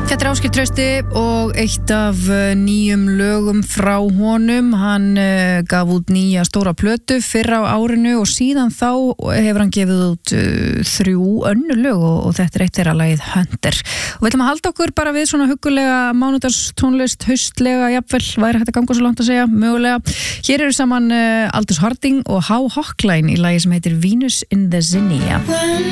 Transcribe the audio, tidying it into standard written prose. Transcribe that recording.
Þetta Ásgeir Trausti og eitt af nýjum lögum frá honum. Hann gaf út nýja stóra plötu fyrr á árinu og síðan þá hefur hann gefið út 3 önnur lög og þetta eitt þeirra lagið Hunter. Og við ætlum að halda okkur bara við svona huggulega mánudagstónlist, haustlega, jafnvel, væri hægt að ganga svo langt að segja, mögulega. Hér eru saman Aldous Harding og How Hochline í lagi sem heitir Venus in the Zinnia.